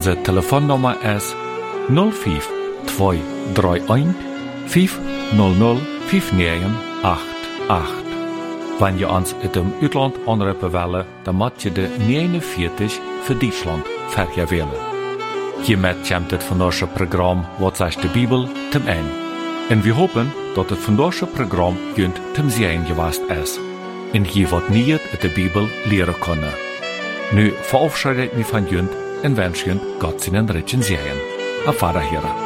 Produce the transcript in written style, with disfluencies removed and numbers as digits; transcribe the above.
Onze telefoonnummer is 05 231 500 5988. Wenn je ons uit dem Uitland anrufen willen, dan moet je de 49 voor Duitsland vergewählen. Hiermit komt het vandaagse programma Wat zegt de Bibel zum Ende. En we hopen dat het vandaagse programma junt zum Sehen geweest is. En je wat niet uit de Bibel leren kunnen. Nu verabschiede ik me van junt en wens junt Gott seinen Ritchen Sehen. Auf Vater Hera.